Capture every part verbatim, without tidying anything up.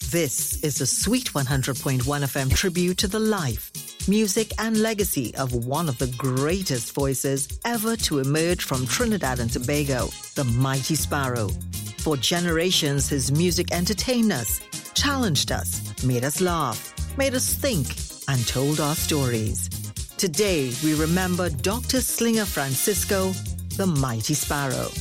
This is the Sweet one hundred point one F M tribute to the life, music and legacy of one of the greatest voices ever to emerge from Trinidad and Tobago, the Mighty Sparrow. For generations, his music entertained us, challenged us, made us laugh, made us think, and told our stories. Today, we remember Doctor Slinger Francisco, the Mighty Sparrow.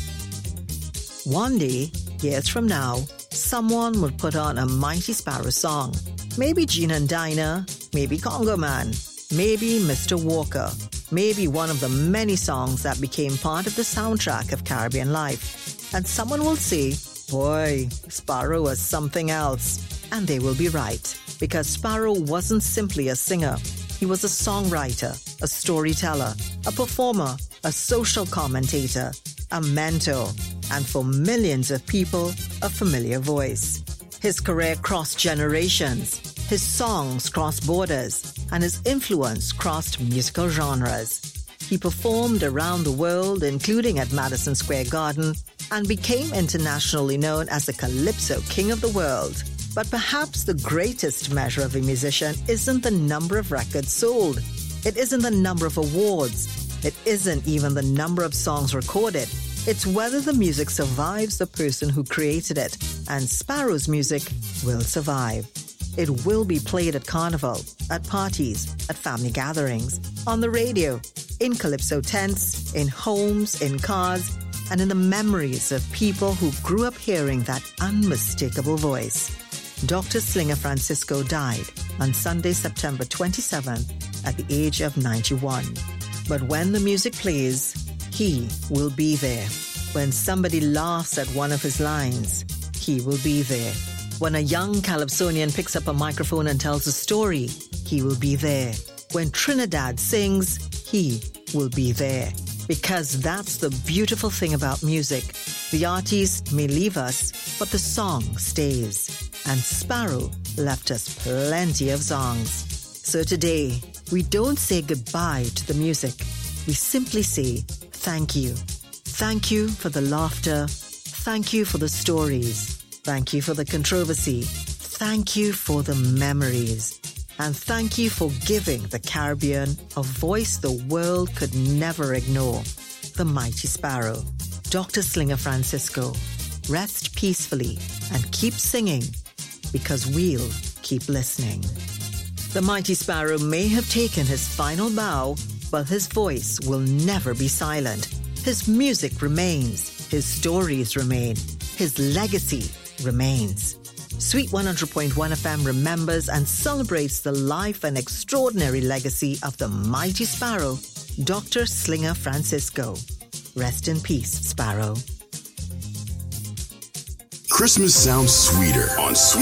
One day, years from now, someone would put on a Mighty Sparrow song. Maybe Gina and Dinah, maybe Congo Man, maybe Mister Walker, maybe one of the many songs that became part of the soundtrack of Caribbean life. And someone will say, boy, Sparrow was something else. And they will be right, because Sparrow wasn't simply a singer. He was a songwriter, a storyteller, a performer, a social commentator, a mentor, and for millions of people, a familiar voice. His career crossed generations, his songs crossed borders, and his influence crossed musical genres. He performed around the world, including at Madison Square Garden, and became internationally known as the Calypso King of the World. But perhaps the greatest measure of a musician isn't the number of records sold. It isn't the number of awards. It isn't even the number of songs recorded. It's whether the music survives the person who created it, and Sparrow's music will survive. It will be played at carnival, at parties, at family gatherings, on the radio, in calypso tents, in homes, in cars, and in the memories of people who grew up hearing that unmistakable voice. Doctor Slinger Francisco died on Sunday, September twenty-seventh, at the age of ninety-one. But when the music plays, he will be there. When somebody laughs at one of his lines, he will be there. When a young Calypsonian picks up a microphone and tells a story, he will be there. When Trinidad sings, he will be there. Because that's the beautiful thing about music. The artist may leave us, but the song stays. And Sparrow left us plenty of songs. So today, we don't say goodbye to the music. We simply say thank you. Thank you for the laughter. Thank you for the stories. Thank you for the controversy. Thank you for the memories. And thank you for giving the Caribbean a voice the world could never ignore. The Mighty Sparrow. Doctor Slinger Francisco. Rest peacefully and keep singing, because we'll keep listening. The Mighty Sparrow may have taken his final bow, but his voice will never be silent. His music remains. His stories remain. His legacy remains. Sweet one hundred point one F M remembers and celebrates the life and extraordinary legacy of the Mighty Sparrow, Doctor Slinger Francisco. Rest in peace, Sparrow. Christmas sounds sweeter on Sweet